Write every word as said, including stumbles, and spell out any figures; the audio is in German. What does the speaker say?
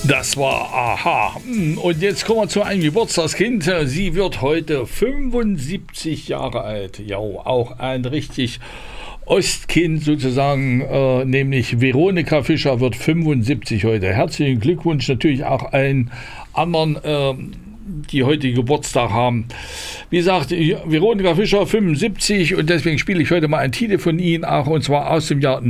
Das war Aha. Und jetzt kommen wir zu einem Geburtstagskind. Sie wird heute fünfundsiebzig Jahre alt. Ja, auch ein richtig Ostkind sozusagen, äh, nämlich Veronika Fischer wird fünfundsiebzig heute. Herzlichen Glückwunsch natürlich auch allen anderen, äh, die heute Geburtstag haben. Wie gesagt, Veronika Fischer fünfundsiebzig, und deswegen spiele ich heute mal einen Titel von Ihnen, auch und zwar aus dem Jahr